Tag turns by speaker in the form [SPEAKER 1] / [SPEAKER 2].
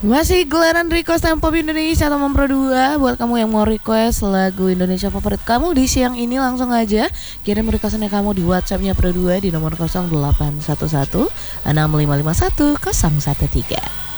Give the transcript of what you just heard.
[SPEAKER 1] Masih gelaran request Time Pop Indonesia teman Pro 2. Buat kamu yang mau request lagu Indonesia favorit kamu di siang ini, langsung aja kirim requestannya kamu di WhatsAppnya Pro 2 di nomor 0811 6551 013.